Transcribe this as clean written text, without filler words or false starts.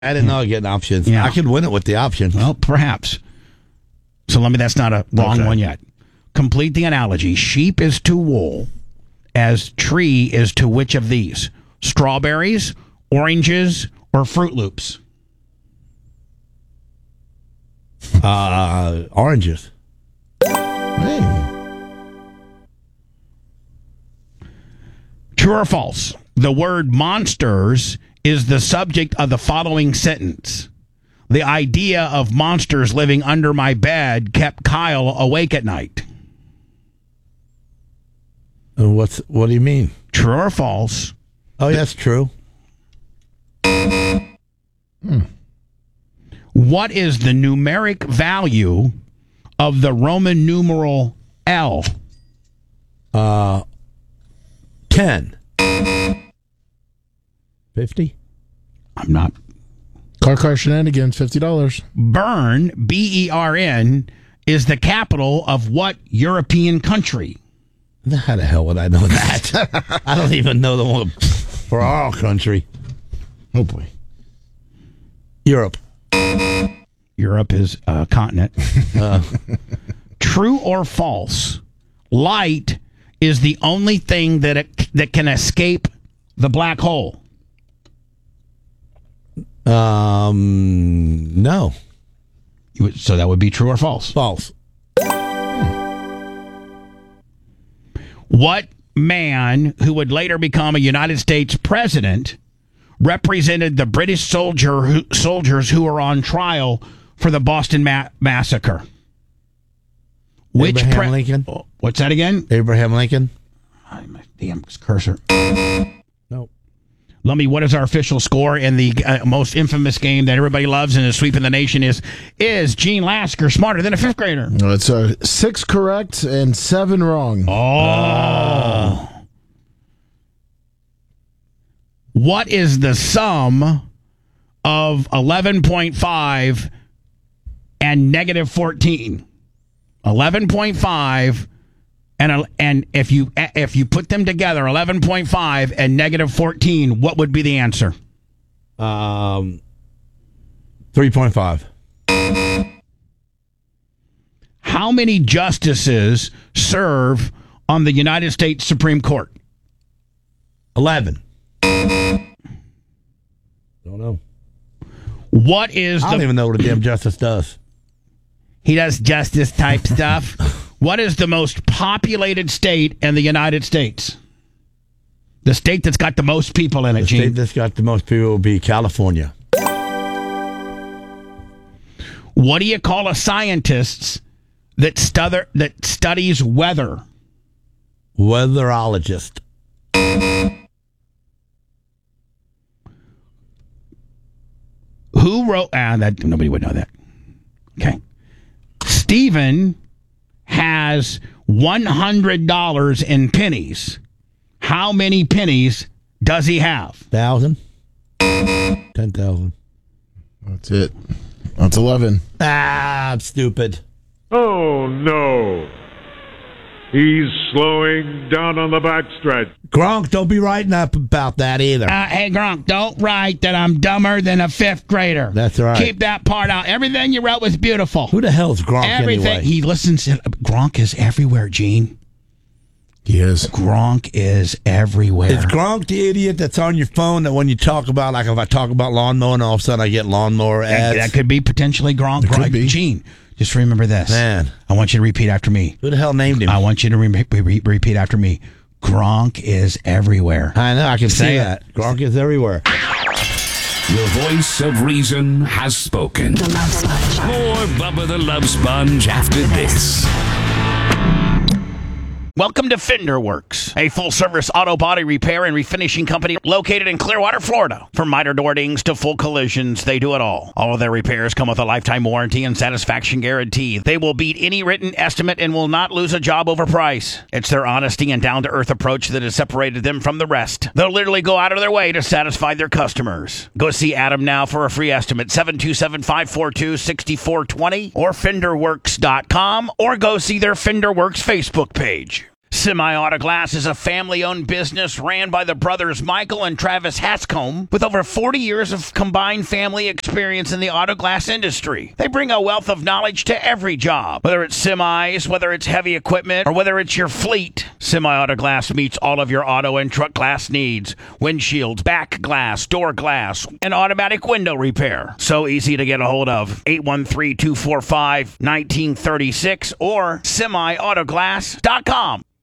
I didn't know I get options. Yeah. I could win it with the options. Well, perhaps. So that's not a wrong one yet. Complete the analogy. Sheep is to wool as tree is to which of these? Strawberries, oranges, or Fruit Loops? Oranges. True or false? The word monsters is the subject of the following sentence. The idea of monsters living under my bed kept Kyle awake at night. What do you mean? True or false? Oh, that's true. What is the numeric value of the Roman numeral L? 10. 50? I'm not. Car shenanigans, $50. Bern, Bern, is the capital of what European country? How the hell would I know that? I don't even know the one for our country. Oh, boy. Europe. Europe is a continent. True or false? Light is the only thing that can escape the black hole. No. So that would be true or false? False. What man who would later become a United States president represented the British soldiers who were on trial for the Boston Massacre? Abraham Lincoln. What's that again? Abraham Lincoln. My damn cursor. Nope. Lummy, what is our official score in the most infamous game that everybody loves and is sweeping the nation? Is Gene Lasker smarter than a fifth grader? No, it's 6 correct and 7 wrong. Oh. What is the sum of 11.5 and negative 14? 11.5 and if you put them together, 11.5 and negative 14, what would be the answer? 3.5. How many justices serve on the United States Supreme Court? 11. Don't know. What is I don't even know what a damn justice does. He does justice type stuff. What is the most populated state in the United States? The state that's got the most people in it, The Gene. state that's got the most people will be California. What do you call a scientist that studies weather? Weatherologist. Who wrote... that nobody would know that. Okay. Stephen has $100 in pennies. How many pennies does he have? 1,000? 10,000. That's it. That's 11. I'm stupid. Oh, no. He's slowing down on the backstretch. Gronk, don't be writing up about that either. Hey, Gronk, don't write that I'm dumber than a fifth grader. That's right. Keep that part out. Everything you wrote was beautiful. Who the hell is Gronk Everything. anyway? He listens. Gronk is everywhere, Gene. He is. Gronk is everywhere. Is Gronk the idiot that's on your phone that when you talk about, like if I talk about lawnmower and all of a sudden I get lawnmower ads? That could be potentially Gronk. Could be. Gene, just remember this. Man. I want you to repeat after me. Who the hell named him? I want you to repeat after me. Gronk is everywhere. I know, I can Say see it. that. Gronk is everywhere. The voice of reason has spoken. The Love Sponge. More Bubba the Love Sponge after this. Welcome to Fender Works, a full-service auto body repair and refinishing company located in Clearwater, Florida. From minor door dings to full collisions, they do it all. All of their repairs come with a lifetime warranty and satisfaction guarantee. They will beat any written estimate and will not lose a job over price. It's their honesty and down-to-earth approach that has separated them from the rest. They'll literally go out of their way to satisfy their customers. Go see Adam now for a free estimate, 727-542-6420 or FenderWorks.com, or go see their Fender Works Facebook page. Semi Auto Glass is a family-owned business ran by the brothers Michael and Travis Hatscombe with over 40 years of combined family experience in the auto glass industry. They bring a wealth of knowledge to every job, whether it's semis, whether it's heavy equipment, or whether it's your fleet. Semi Auto Glass meets all of your auto and truck glass needs: windshields, back glass, door glass, and automatic window repair. So easy to get a hold of. 813-245-1936 or semiautoglass.com.